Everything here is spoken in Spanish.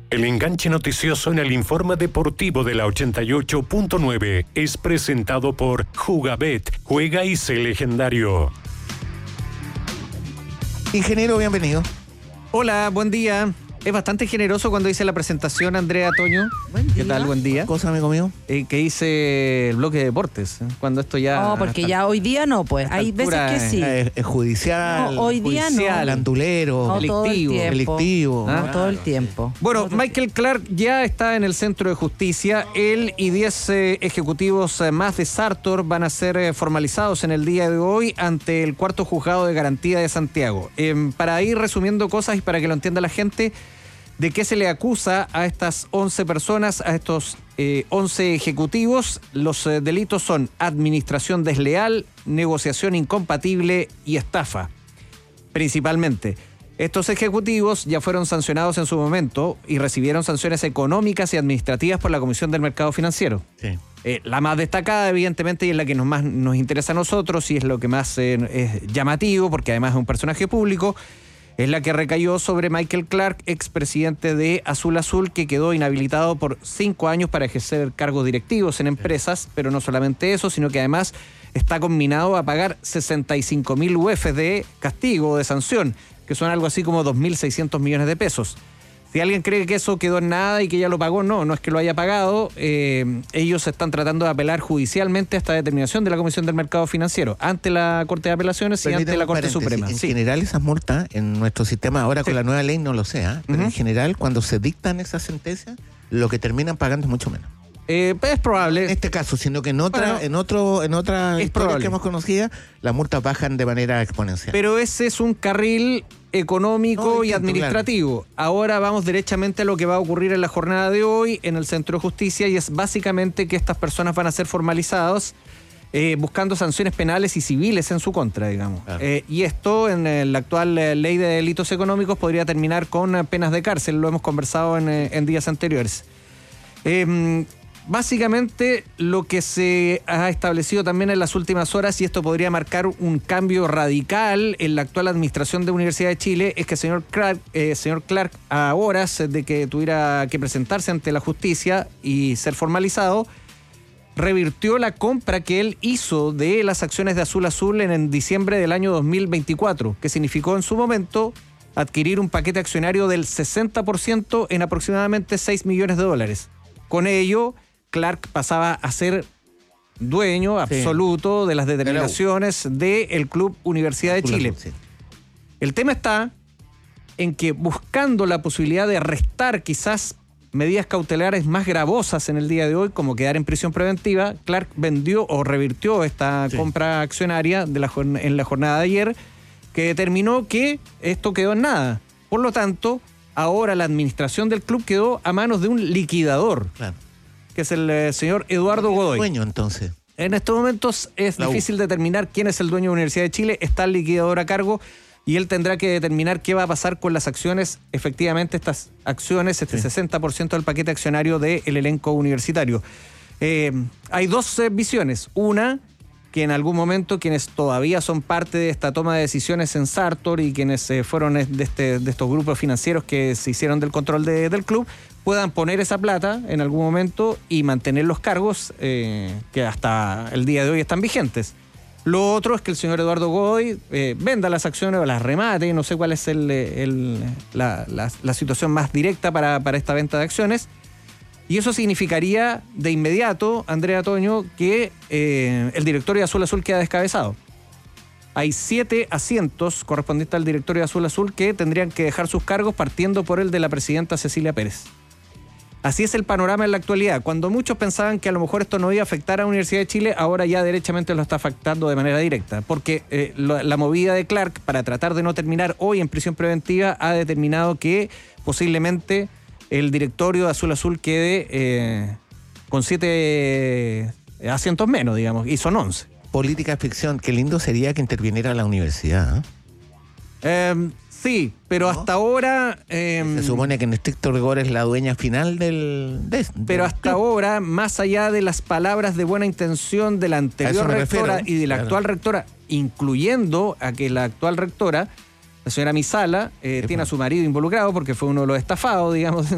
El enganche noticioso en el informe deportivo de la 88.9 es presentado por Jugabet. Juega y sé legendario. Ingeniero, bienvenido. Hola, buen día. Es bastante generoso cuando dice la presentación, Andrea Toño. ¿Qué tal? Buen día. Cosa, amigo mío. Que dice el bloque de deportes. Cuando esto ya... No, porque ya hoy día no, pues. Hay veces que sí. Es judicial. No, hoy día no. Landulero. No, todo el tiempo. Delictivo. No, todo el tiempo. Bueno, Michael Clark ya está en el centro de justicia. Él y 10 ejecutivos más de Sartor van a ser formalizados en el día de hoy ante el cuarto juzgado de garantía de Santiago. Para ir resumiendo cosas y para que lo entienda la gente, ¿de qué se le acusa a estas 11 personas, a estos 11 ejecutivos? Los delitos son administración desleal, negociación incompatible y estafa, principalmente. Estos ejecutivos ya fueron sancionados en su momento y recibieron sanciones económicas y administrativas por la Comisión del Mercado Financiero. Sí. La más destacada, evidentemente, y es la que más nos interesa a nosotros y es lo que más es llamativo, porque además es un personaje público, es la que recayó sobre Michael Clark, expresidente de Azul Azul, que quedó inhabilitado por 5 años para ejercer cargos directivos en empresas, pero no solamente eso, sino que además está conminado a pagar 65.000 UF de castigo o de sanción, que son algo así como 2.600 millones de pesos. Si alguien cree que eso quedó en nada y que ya lo pagó, no es que lo haya pagado. Ellos están tratando de apelar judicialmente a esta determinación de la Comisión del Mercado Financiero ante la Corte de Apelaciones y ante la Corte Suprema. En general, esas multas en nuestro sistema, ahora con la nueva ley no lo sé, pero en general, cuando se dictan esas sentencias, lo que terminan pagando es mucho menos. Es probable. En este caso, sino que en otra historia que hemos conocido, las multas bajan de manera exponencial. Pero ese es un carril económico y administrativo. Claro. Ahora vamos derechamente a lo que va a ocurrir en la jornada de hoy en el Centro de Justicia, y es básicamente que estas personas van a ser formalizadas buscando sanciones penales y civiles en su contra, digamos. Claro. Y esto en la actual ley de delitos económicos podría terminar con penas de cárcel. Lo hemos conversado en días anteriores. Básicamente lo que se ha establecido también en las últimas horas, y esto podría marcar un cambio radical en la actual administración de Universidad de Chile, es que el señor Clark, a horas de que tuviera que presentarse ante la justicia y ser formalizado, revirtió la compra que él hizo de las acciones de Azul Azul en diciembre del año 2024, que significó en su momento adquirir un paquete accionario del 60% en aproximadamente $6 millones. Con ello, Clark pasaba a ser dueño absoluto de las determinaciones del Club Universidad de Chile. Sí. El tema está en que, buscando la posibilidad de restar quizás medidas cautelares más gravosas en el día de hoy, como quedar en prisión preventiva, Clark vendió o revirtió esta compra accionaria en la jornada de ayer, que determinó que esto quedó en nada. Por lo tanto, ahora la administración del club quedó a manos de un liquidador. Claro. Que es el señor Eduardo Godoy. Dueño, entonces. En estos momentos es difícil determinar quién es el dueño de la Universidad de Chile. Está el liquidador a cargo y él tendrá que determinar qué va a pasar con las acciones. Efectivamente, estas acciones, 60% del paquete accionario del elenco universitario. Hay dos visiones. Una, que en algún momento quienes todavía son parte de esta toma de decisiones en Sartor y quienes fueron de estos grupos financieros que se hicieron del control del club, puedan poner esa plata en algún momento y mantener los cargos que hasta el día de hoy están vigentes. Lo otro es que el señor Eduardo Godoy venda las acciones o las remate, no sé cuál es la situación más directa para esta venta de acciones. Y eso significaría de inmediato, Andrea Toño, que el directorio de Azul Azul queda descabezado. Hay 7 asientos correspondientes al directorio de Azul Azul que tendrían que dejar sus cargos, partiendo por el de la presidenta Cecilia Pérez. Así es el panorama en la actualidad. Cuando muchos pensaban que a lo mejor esto no iba a afectar a la Universidad de Chile, ahora ya derechamente lo está afectando de manera directa, porque la movida de Clark para tratar de no terminar hoy en prisión preventiva ha determinado que posiblemente el directorio de Azul Azul quede con 7 asientos menos, digamos, y son 11. Política de ficción, qué lindo sería que interviniera la universidad. Sí, pero ¿no? Hasta ahora... se supone que en estricto rigor es la dueña final pero hasta ahora, más allá de las palabras de buena intención de la anterior rectora y de la actual rectora, incluyendo a que la actual rectora, la señora Misala, tiene a su marido involucrado porque fue uno de los estafados, digamos,